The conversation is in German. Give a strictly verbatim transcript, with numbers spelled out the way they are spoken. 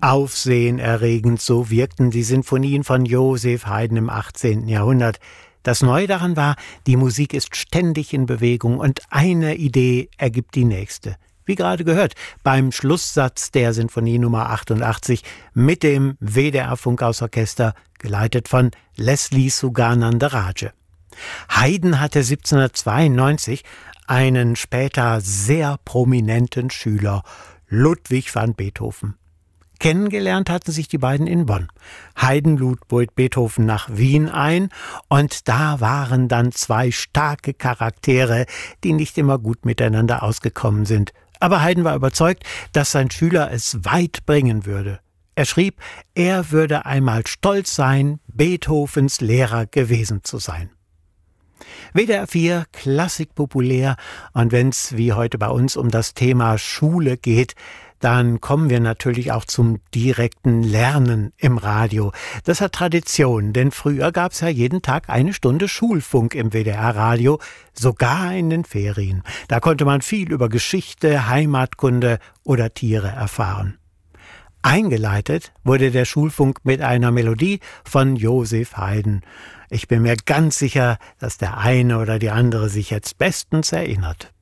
Aufsehenerregend, so wirkten die Sinfonien von Joseph Haydn im achtzehnten Jahrhundert. Das Neue daran war, die Musik ist ständig in Bewegung und eine Idee ergibt die nächste. Wie gerade gehört, beim Schlusssatz der Sinfonie Nummer achtundachtzig mit dem W D R-Funkhausorchester, geleitet von Leslie Sugananda-Raje. Haydn hatte siebzehnhundertzweiundneunzig einen später sehr prominenten Schüler, Ludwig van Beethoven. Kennengelernt hatten sich die beiden in Bonn. Haydn lud Beethoven nach Wien ein und da waren dann zwei starke Charaktere, die nicht immer gut miteinander ausgekommen sind. Aber Haydn war überzeugt, dass sein Schüler es weit bringen würde. Er schrieb, er würde einmal stolz sein, Beethovens Lehrer gewesen zu sein. W D R vier, Klassik populär, und wenn's wie heute bei uns um das Thema Schule geht, dann kommen wir natürlich auch zum direkten Lernen im Radio. Das hat Tradition, denn früher gab's ja jeden Tag eine Stunde Schulfunk im W D R-Radio, sogar in den Ferien. Da konnte man viel über Geschichte, Heimatkunde oder Tiere erfahren. Eingeleitet wurde der Schulfunk mit einer Melodie von Joseph Haydn. Ich bin mir ganz sicher, dass der eine oder die andere sich jetzt bestens erinnert.